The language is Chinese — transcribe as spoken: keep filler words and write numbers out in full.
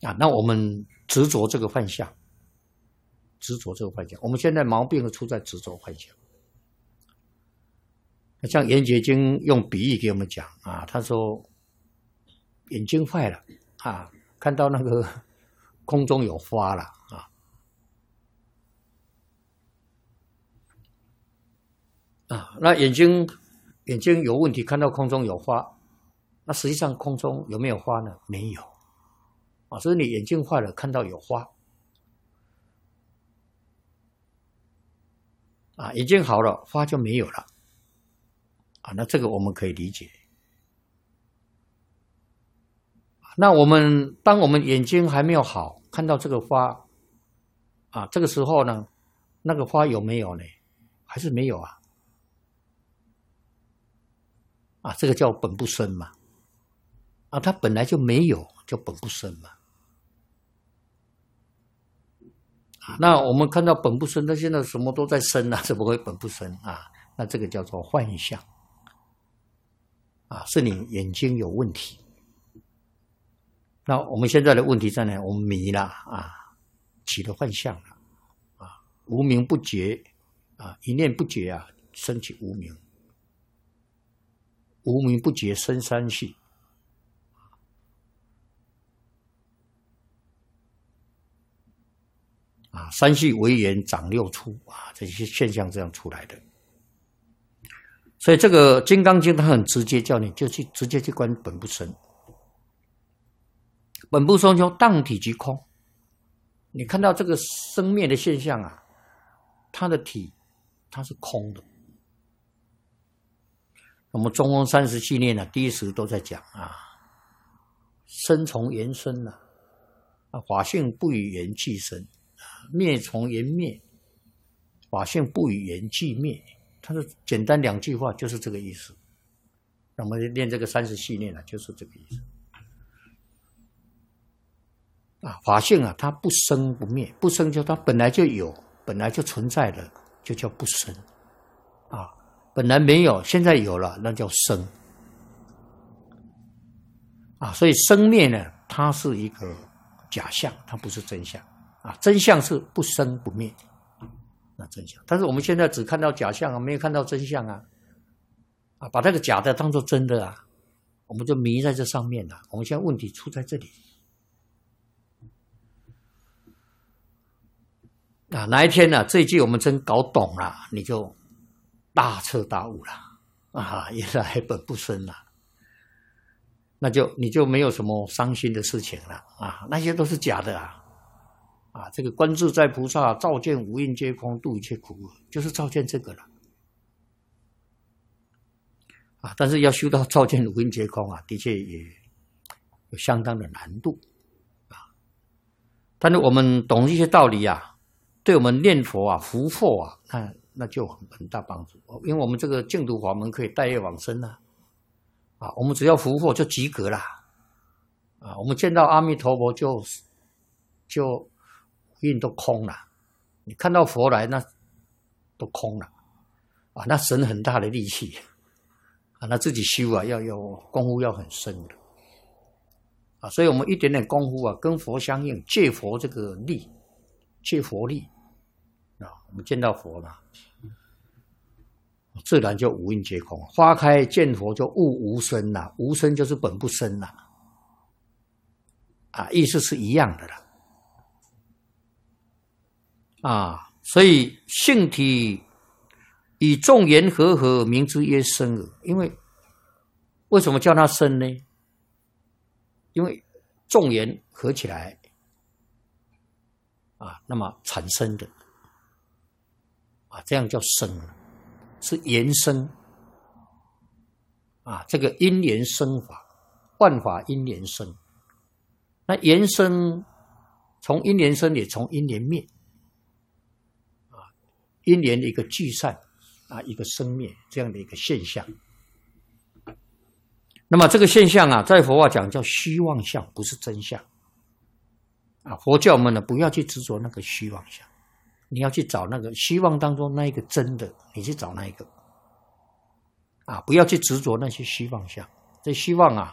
啊，那我们执着这个幻象，执着这个幻象，我们现在毛病出在执着幻象。像严觉经用比喻给我们讲啊，他说眼睛坏了啊，看到那个空中有花了啊，啊，那眼睛眼睛有问题，看到空中有花，那实际上空中有没有花呢？没有啊，所以你眼睛坏了，看到有花啊，眼睛好了，花就没有了啊，那这个我们可以理解。那我们当我们眼睛还没有好，看到这个花啊，这个时候呢，那个花有没有呢？还是没有啊？啊，这个叫本不生嘛。啊，它本来就没有，叫本不生嘛。啊，那我们看到本不生，那现在什么都在生啊，怎么会本不生啊？那这个叫做幻象。啊，是你眼睛有问题。那我们现在的问题在哪？我们迷了啊，起了幻象了啊，无明不觉啊，一念不觉啊，生起无明，无明不觉生三系啊，三系为缘长六出啊，这些现象这样出来的。所以这个《金刚经》它很直接，叫你就去直接去观本不生。本不生就当体即空，你看到这个生灭的现象啊，它的体它是空的。我们中庸三十系列呢，第一时都在讲啊，生从缘生啊，啊法性不与缘俱生，灭从缘灭，法性不与缘俱灭。它是简单两句话，就是这个意思。那我们练这个三十系列呢，就是这个意思。啊，法性啊，它不生不灭，不生就它本来就有，本来就存在的，就叫不生。啊，本来没有，现在有了，那叫生。啊，所以生灭呢，它是一个假象，它不是真相。啊，真相是不生不灭，那真相。但是我们现在只看到假象啊，没有看到真相啊。啊，把那个假的当作真的啊，我们就迷在这上面了。我们现在问题出在这里。啊，哪一天呢、啊？这一句我们真搞懂了，你就大彻大悟了啊！原来本不生了，那就你就没有什么伤心的事情了啊！那些都是假的啊！啊，这个观自在菩萨照见五蕴皆空，度一切苦厄，就是照见这个了啊！但是要修到照见五蕴皆空啊，的确也有相当的难度啊！但是我们懂一些道理啊。对我们念佛啊、福祸啊，那那就很很大帮助。因为我们这个净土法门可以带业往生啊，啊，我们只要福祸就及格啦，啊，我们见到阿弥陀佛就就运都空了，你看到佛来那都空了，啊，那省很大的力气，啊，那自己修啊要要功夫要很深的，啊，所以我们一点点功夫啊，跟佛相应，借佛这个力，借佛力。啊，我们见到佛嘛，自然就五蕴皆空。花开见佛就悟无生啦，无生就是本不生啦，啊，意思是一样的啦。啊，所以性体以众缘和合，名之曰生耳。因为为什么叫它生呢？因为众缘合起来啊，那么产生的。啊，这样叫生，是缘生啊，这个因缘生法，万法因缘生。那缘生从因缘生，也从因缘灭啊，因缘的一个聚散啊，一个生灭这样的一个现象。那么这个现象啊，在佛法讲叫虚妄相，不是真相啊。佛教我们呢，不要去执着那个虚妄相。你要去找那个希望当中那一个真的，你去找那一个啊，不要去执着那些希望相。这希望啊，